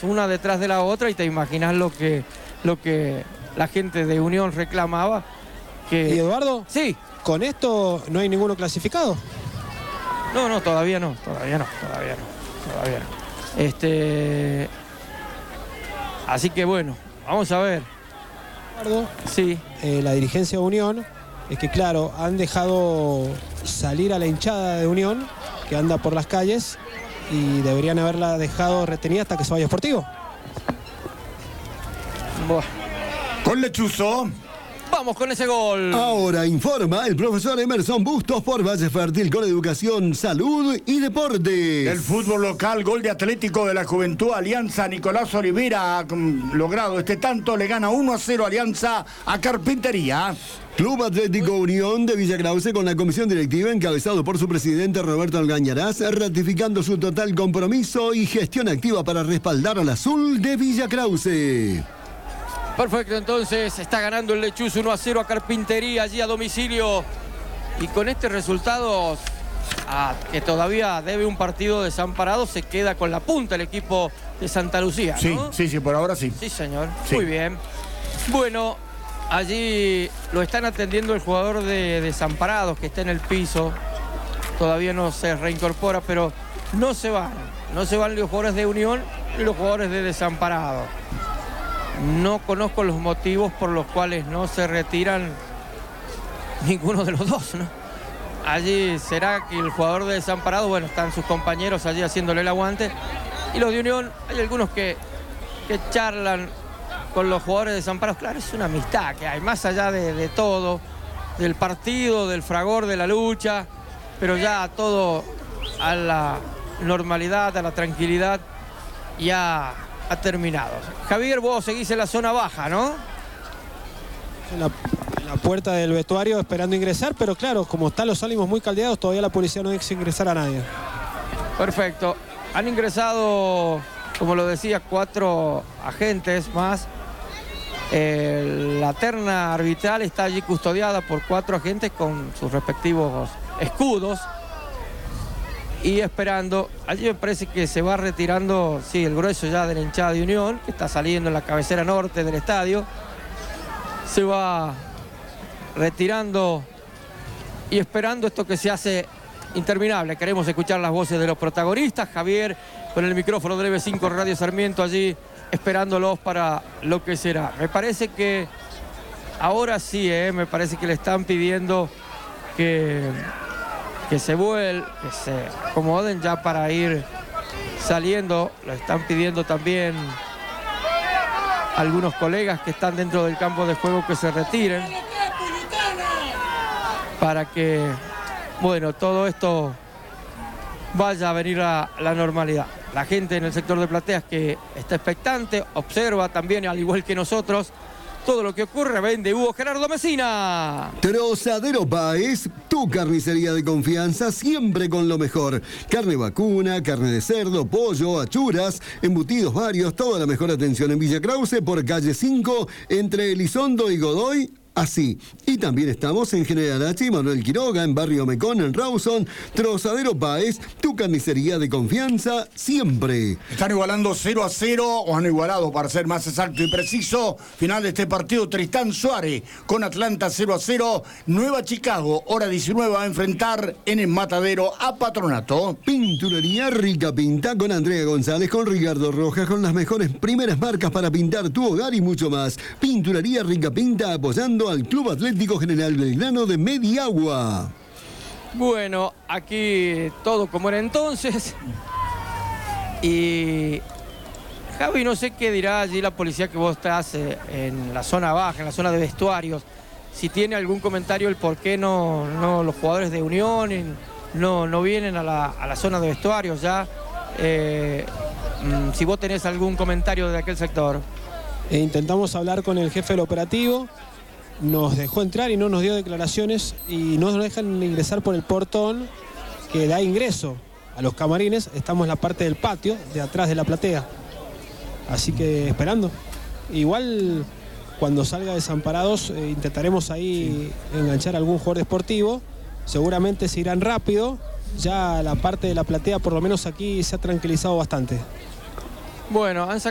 una detrás de la otra, y te imaginas lo que la gente de Unión reclamaba. ¿Y Eduardo? Sí. ¿Con esto no hay ninguno clasificado? No, todavía no. Así que bueno, vamos a ver. Eduardo, sí. La dirigencia de Unión es que, claro, han dejado salir a la hinchada de Unión, que anda por las calles, y deberían haberla dejado retenida hasta que se vaya Sportivo. Bueno. Con Lechuzo. Vamos con ese gol. Ahora informa el profesor Emerson Bustos por Valle Fértil con educación, salud y deportes. El fútbol local, gol de Atlético de la Juventud Alianza. Nicolás Olivera ha logrado este tanto, le gana 1-0 Alianza a Carpintería. Club Atlético Unión de Villa Krause con la comisión directiva encabezado por su presidente Roberto Algañarás, ratificando su total compromiso y gestión activa para respaldar al azul de Villa Krause. Perfecto, entonces está ganando el Lechuzo 1-0 a Carpintería allí a domicilio. Y con este resultado, que todavía debe un partido desamparado, se queda con la punta el equipo de Santa Lucía, ¿no? Sí, por ahora sí. Sí, señor. Sí. Muy bien. Bueno, allí lo están atendiendo el jugador de Desamparados, que está en el piso. Todavía no se reincorpora, pero no se van. No se van los jugadores de Unión y los jugadores de Desamparados. No conozco los motivos por los cuales no se retiran ninguno de los dos, ¿no? Allí será que el jugador de Desamparado, bueno, están sus compañeros allí haciéndole el aguante. Y los de Unión, hay algunos que charlan con los jugadores de Desamparados. Claro, es una amistad que hay, más allá de todo, del partido, del fragor, de la lucha, pero ya todo a la normalidad, a la tranquilidad, ya ha terminado. Javier, vos seguís en la zona baja, ¿no? En la puerta del vestuario esperando ingresar, pero claro, como están los ánimos muy caldeados, todavía la policía no deja ingresar a nadie. Perfecto. Han ingresado, como lo decía, 4 agentes más. La terna arbitral está allí custodiada por 4 agentes con sus respectivos escudos. Y esperando, allí me parece que se va retirando, sí, el grueso ya de la hinchada de Unión, que está saliendo en la cabecera norte del estadio. Se va retirando y esperando esto que se hace interminable. Queremos escuchar las voces de los protagonistas. Javier con el micrófono de EB5 Radio Sarmiento allí esperándolos para lo que será. Me parece que ahora sí, me parece que le están pidiendo que se vuelvan, que se acomoden ya para ir saliendo. Lo están pidiendo también algunos colegas que están dentro del campo de juego que se retiren para que, bueno, todo esto vaya a venir a la normalidad. La gente en el sector de plateas que está expectante, observa también, al igual que nosotros, todo lo que ocurre. Vende Hugo Gerardo Mesina. Trozadero Páez, tu carnicería de confianza, siempre con lo mejor. Carne vacuna, carne de cerdo, pollo, achuras, embutidos varios, toda la mejor atención en Villa Krause por calle 5, entre Elizondo y Godoy. Así. Y también estamos en General H y Manuel Quiroga, en Barrio Mecón, en Rawson. Trozadero Páez, tu carnicería de confianza, siempre. Están igualando 0-0, o han igualado para ser más exacto y preciso. Final de este partido, Tristán Suárez con Atlanta 0-0. Nueva Chicago, hora 19, va a enfrentar en el Matadero a Patronato. Pinturería Rica Pinta con Andrea González, con Ricardo Rojas, con las mejores primeras marcas para pintar tu hogar y mucho más. Pinturería Rica Pinta apoyando al Club Atlético General Belgrano de Mediagua. Bueno, aquí todo como era entonces. Y Javi, no sé qué dirá allí la policía que vos estás en la zona baja, en la zona de vestuarios. Si tiene algún comentario el por qué no los jugadores de Unión no vienen a la zona de vestuarios ya. Si vos tenés algún comentario de aquel sector. Intentamos hablar con el jefe del operativo. Nos dejó entrar y no nos dio declaraciones y no nos dejan ingresar por el portón que da ingreso a los camarines. Estamos en la parte del patio, de atrás de la platea. Así que esperando. Igual cuando salga Desamparados intentaremos ahí enganchar a algún jugador deportivo. Seguramente se irán rápido. Ya la parte de la platea, por lo menos aquí, se ha tranquilizado bastante. Bueno, han sacado